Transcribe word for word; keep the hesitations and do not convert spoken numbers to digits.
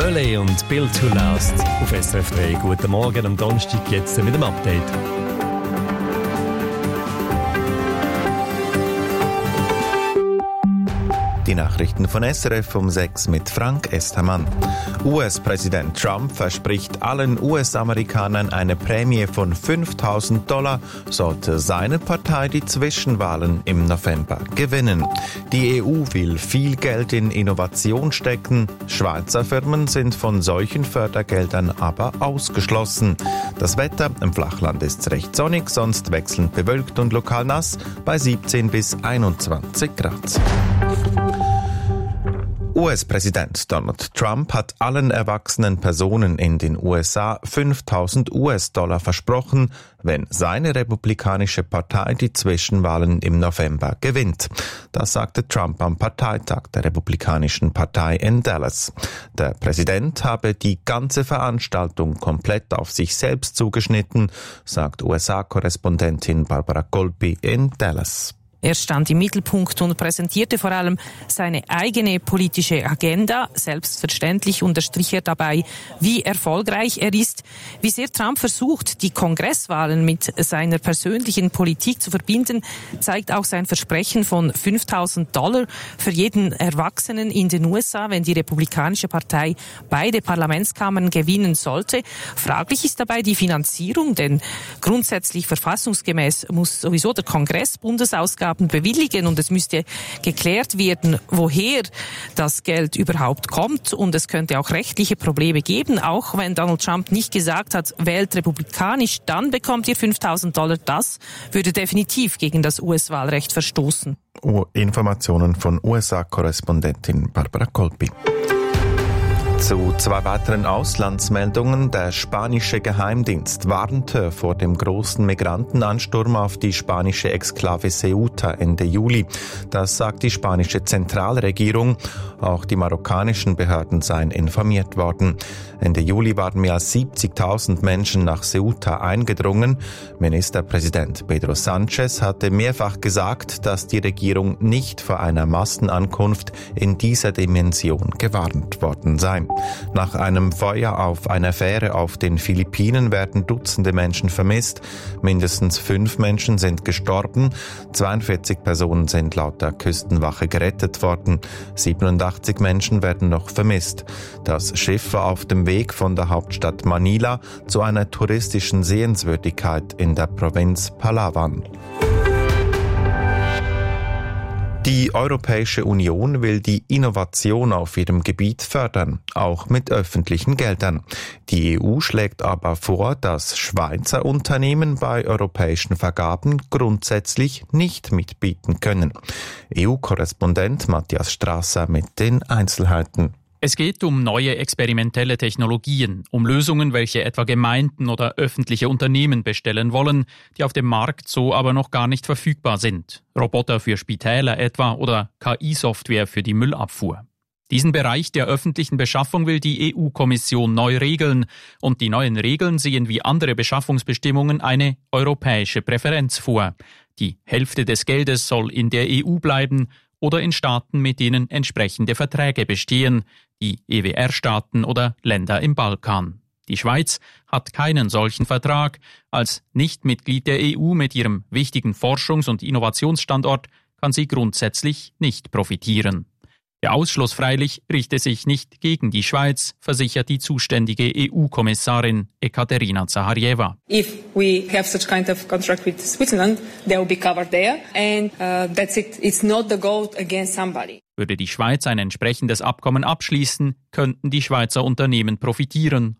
Mölle und Built to Last auf S R F drei. Guten Morgen am Donnerstag, jetzt mit dem Update. Die Nachrichten von S R F um sechs mit Frank Estermann. U S-Präsident Trump verspricht allen U S-Amerikanern eine Prämie von fünftausend Dollar, sollte seine Partei die Zwischenwahlen im November gewinnen. Die E U will viel Geld in Innovation stecken. Schweizer Firmen sind von solchen Fördergeldern aber ausgeschlossen. Das Wetter im Flachland ist recht sonnig, sonst wechselnd bewölkt und lokal nass bei siebzehn bis einundzwanzig Grad. U S-Präsident Donald Trump hat allen erwachsenen Personen in den U S A fünftausend U S-Dollar versprochen, wenn seine republikanische Partei die Zwischenwahlen im November gewinnt. Das sagte Trump am Parteitag der Republikanischen Partei in Dallas. Der Präsident habe die ganze Veranstaltung komplett auf sich selbst zugeschnitten, sagt U S A-Korrespondentin Barbara Colpi in Dallas. Er stand im Mittelpunkt und präsentierte vor allem seine eigene politische Agenda. Selbstverständlich unterstrich er dabei, wie erfolgreich er ist, wie sehr Trump versucht, die Kongresswahlen mit seiner persönlichen Politik zu verbinden, zeigt auch sein Versprechen von fünftausend Dollar für jeden Erwachsenen in den U S A, wenn die Republikanische Partei beide Parlamentskammern gewinnen sollte. Fraglich ist dabei die Finanzierung, denn grundsätzlich verfassungsgemäß muss sowieso der Kongress Bundesausgaben bewilligen und es müsste geklärt werden, woher das Geld überhaupt kommt, und es könnte auch rechtliche Probleme geben, auch wenn Donald Trump nicht gesagt hat, wählt republikanisch, dann bekommt ihr fünftausend Dollar. Das würde definitiv gegen das U S-Wahlrecht verstoßen. Informationen von U S A-Korrespondentin Barbara Colpi. Zu zwei weiteren Auslandsmeldungen. Der spanische Geheimdienst warnte vor dem großen Migrantenansturm auf die spanische Exklave Ceuta Ende Juli. Das sagt die spanische Zentralregierung. Auch die marokkanischen Behörden seien informiert worden. Ende Juli waren mehr als siebzigtausend Menschen nach Ceuta eingedrungen. Ministerpräsident Pedro Sánchez hatte mehrfach gesagt, dass die Regierung nicht vor einer Massenankunft in dieser Dimension gewarnt worden sei. Nach einem Feuer auf einer Fähre auf den Philippinen werden Dutzende Menschen vermisst. Mindestens fünf Menschen sind gestorben. zweiundvierzig Personen sind laut der Küstenwache gerettet worden. siebenundachtzig Menschen werden noch vermisst. Das Schiff war auf dem Weg von der Hauptstadt Manila zu einer touristischen Sehenswürdigkeit in der Provinz Palawan. Die Europäische Union will die Innovation auf ihrem Gebiet fördern, auch mit öffentlichen Geldern. Die E U schlägt aber vor, dass Schweizer Unternehmen bei europäischen Vergaben grundsätzlich nicht mitbieten können. E U-Korrespondent Matthias Strasser mit den Einzelheiten. Es geht um neue experimentelle Technologien, um Lösungen, welche etwa Gemeinden oder öffentliche Unternehmen bestellen wollen, die auf dem Markt so aber noch gar nicht verfügbar sind. Roboter für Spitäler etwa oder K I-Software für die Müllabfuhr. Diesen Bereich der öffentlichen Beschaffung will die E U-Kommission neu regeln, und die neuen Regeln sehen wie andere Beschaffungsbestimmungen eine europäische Präferenz vor. Die Hälfte des Geldes soll in der E U bleiben oder in Staaten, mit denen entsprechende Verträge bestehen, die E W R-Staaten oder Länder im Balkan. Die Schweiz hat keinen solchen Vertrag. Als Nichtmitglied der E U mit ihrem wichtigen Forschungs- und Innovationsstandort kann sie grundsätzlich nicht profitieren. Der Ausschluss freilich richte sich nicht gegen die Schweiz, versichert die zuständige E U-Kommissarin Ekaterina Zaharieva. If we have such kind of contract with Switzerland, they will be covered there, and uh, that's it. It's not the goal against somebody. Würde die Schweiz ein entsprechendes Abkommen abschließen, könnten die Schweizer Unternehmen profitieren,